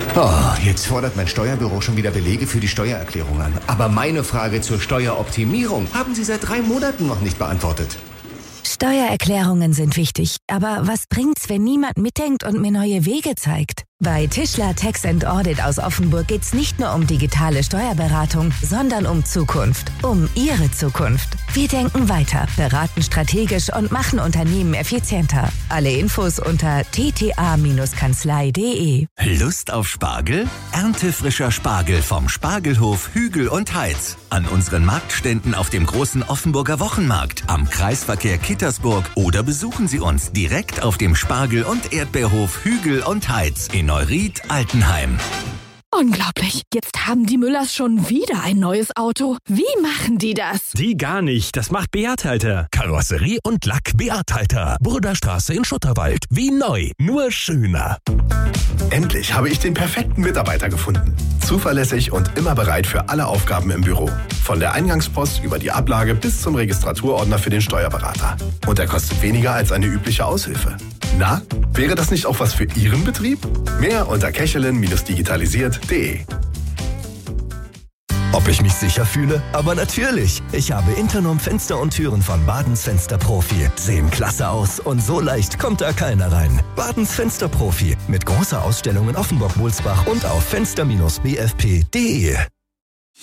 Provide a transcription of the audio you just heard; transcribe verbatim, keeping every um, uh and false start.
Oh, jetzt fordert mein Steuerbüro schon wieder Belege für die Steuererklärung an. Aber meine Frage zur Steueroptimierung haben Sie seit drei Monaten noch nicht beantwortet. Steuererklärungen sind wichtig, aber was bringt's, wenn niemand mitdenkt und mir neue Wege zeigt? Bei Tischler Tax and Audit aus Offenburg geht's nicht nur um digitale Steuerberatung, sondern um Zukunft. Um Ihre Zukunft. Wir denken weiter, beraten strategisch und machen Unternehmen effizienter. Alle Infos unter t t a Kanzlei punkt d e. Lust auf Spargel? Erntefrischer Spargel vom Spargelhof Hügel und Heitz. An unseren Marktständen auf dem großen Offenburger Wochenmarkt, am Kreisverkehr Kittersburg oder besuchen Sie uns direkt auf dem Spargel- und Erdbeerhof Hügel und Heitz in Neuried-Altenheim. Unglaublich. Jetzt haben die Müllers schon wieder ein neues Auto. Wie machen die das? Die gar nicht. Das macht Beat Halter. Karosserie und Lack Beat Halter. Burderstraße in Schutterwald. Wie neu. Nur schöner. Endlich habe ich den perfekten Mitarbeiter gefunden. Zuverlässig und immer bereit für alle Aufgaben im Büro. Von der Eingangspost über die Ablage bis zum Registraturordner für den Steuerberater. Und er kostet weniger als eine übliche Aushilfe. Na, wäre das nicht auch was für Ihren Betrieb? Mehr unter kechelin digitalisiert punkt de. Ob ich mich sicher fühle? Aber natürlich. Ich habe Internom Fenster und Türen von Badens Fensterprofi. Sehen klasse aus und so leicht kommt da keiner rein. Badens Fensterprofi. Mit großer Ausstellung in Offenburg-Wulsbach und auf fenster Bindestrich b f p punkt de.